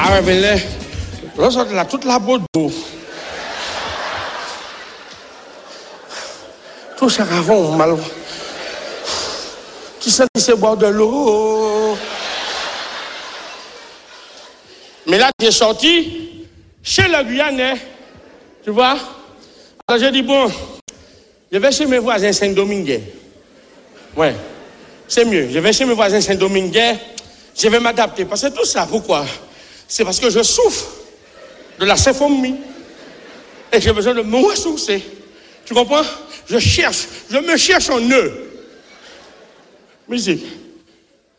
Ah ouais, mais là, toute la botte d'eau. Tout ça avant, mal. Tu sais, c'est boire de l'eau. Mais là, tu es sorti chez le Guyanais. Tu vois? Alors j'ai dit, bon, je vais chez mes voisins Saint-Domingue. Ouais, c'est mieux. Je vais chez mes voisins Saint-Domingue. Je vais m'adapter. Parce que tout ça, pourquoi? C'est parce que je souffre de la symphonie. Et j'ai besoin de me ressourcer. Tu comprends? Je me cherche en eux. Musique.